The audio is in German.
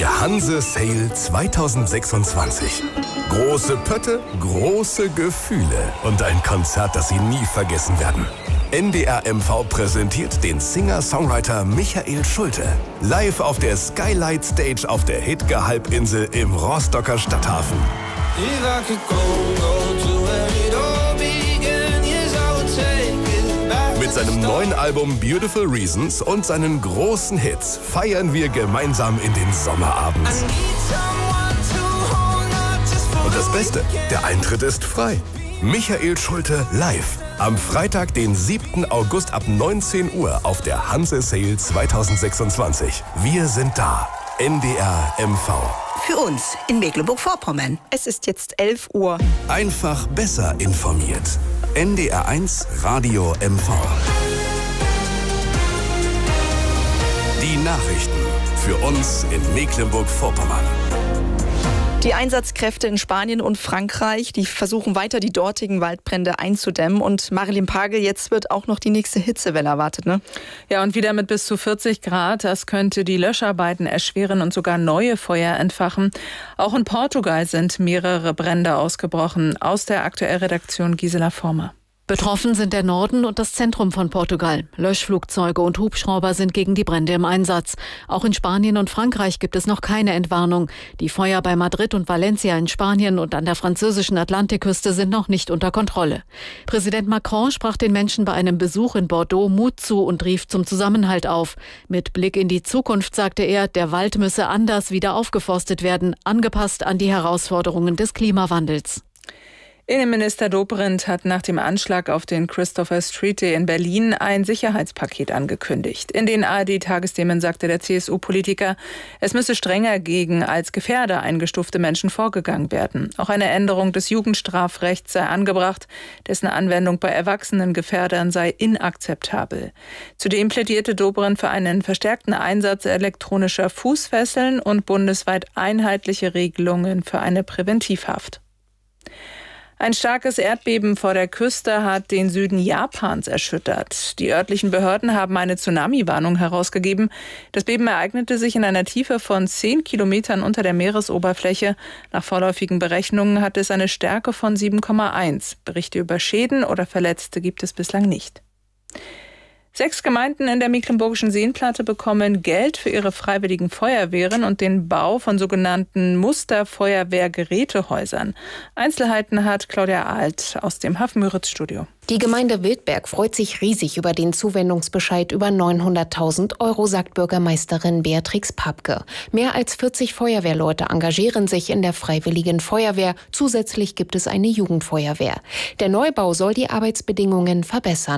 Der Hanse Sale 2026. Große Pötte, große Gefühle und ein Konzert, das Sie nie vergessen werden. NDR MV präsentiert den Singer-Songwriter Michael Schulte. Live auf der Skylight Stage auf der Hidge-Halbinsel im Rostocker Stadthafen. Mit seinem neuen Album Beautiful Reasons und seinen großen Hits feiern wir gemeinsam in den Sommerabend. Und das Beste, der Eintritt ist frei. Michael Schulte live. Am Freitag, den 7. August ab 19 Uhr auf der Hanse Sale 2026. Wir sind da. NDR MV. Für uns in Mecklenburg-Vorpommern. Es ist jetzt 11 Uhr. Einfach besser informiert. NDR 1 Radio MV. Die Nachrichten für uns in Mecklenburg-Vorpommern. Die Einsatzkräfte in Spanien und Frankreich, die versuchen weiter, die dortigen Waldbrände einzudämmen. Und Marilyn Pagel, jetzt wird auch noch die nächste Hitzewelle erwartet, ne? Ja, und wieder mit bis zu 40 Grad. Das könnte die Löscharbeiten erschweren und sogar neue Feuer entfachen. Auch in Portugal sind mehrere Brände ausgebrochen. Aus der Aktuellredaktion Gisela Former. Betroffen sind der Norden und das Zentrum von Portugal. Löschflugzeuge und Hubschrauber sind gegen die Brände im Einsatz. Auch in Spanien und Frankreich gibt es noch keine Entwarnung. Die Feuer bei Madrid und Valencia in Spanien und an der französischen Atlantikküste sind noch nicht unter Kontrolle. Präsident Macron sprach den Menschen bei einem Besuch in Bordeaux Mut zu und rief zum Zusammenhalt auf. Mit Blick in die Zukunft sagte er, der Wald müsse anders wieder aufgeforstet werden, angepasst an die Herausforderungen des Klimawandels. Innenminister Dobrindt hat nach dem Anschlag auf den Christopher Street Day in Berlin ein Sicherheitspaket angekündigt. In den ARD-Tagesthemen sagte der CSU-Politiker, es müsse strenger gegen als Gefährder eingestufte Menschen vorgegangen werden. Auch eine Änderung des Jugendstrafrechts sei angebracht, dessen Anwendung bei erwachsenen Gefährdern sei inakzeptabel. Zudem plädierte Dobrindt für einen verstärkten Einsatz elektronischer Fußfesseln und bundesweit einheitliche Regelungen für eine Präventivhaft. Ein starkes Erdbeben vor der Küste hat den Süden Japans erschüttert. Die örtlichen Behörden haben eine Tsunami-Warnung herausgegeben. Das Beben ereignete sich in einer Tiefe von 10 Kilometern unter der Meeresoberfläche. Nach vorläufigen Berechnungen hat es eine Stärke von 7,1. Berichte über Schäden oder Verletzte gibt es bislang nicht. 6 Gemeinden in der Mecklenburgischen Seenplatte bekommen Geld für ihre freiwilligen Feuerwehren und den Bau von sogenannten Musterfeuerwehrgerätehäusern. Einzelheiten hat Claudia Alt aus dem Hafen-Müritz-Studio. Die Gemeinde Wildberg freut sich riesig über den Zuwendungsbescheid über 900.000 €, sagt Bürgermeisterin Beatrix Papke. Mehr als 40 Feuerwehrleute engagieren sich in der Freiwilligen Feuerwehr. Zusätzlich gibt es eine Jugendfeuerwehr. Der Neubau soll die Arbeitsbedingungen verbessern.